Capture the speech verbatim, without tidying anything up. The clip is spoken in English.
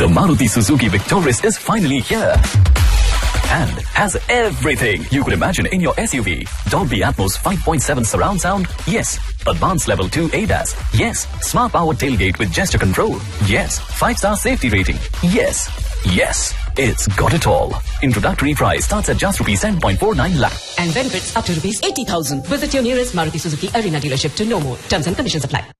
The Maruti Suzuki Victoris is finally here. And has everything you could imagine in your S U V. Dolby Atmos five point seven surround sound? Yes. Advanced Level two A D A S? Yes. Smart Power Tailgate with gesture control? Yes. five star safety rating? Yes. Yes. It's got it all. Introductory price starts at just rupees ten point four nine lakh. And benefits up to rupees eighty thousand. Visit your nearest Maruti Suzuki Arena dealership to know more. Terms and conditions apply.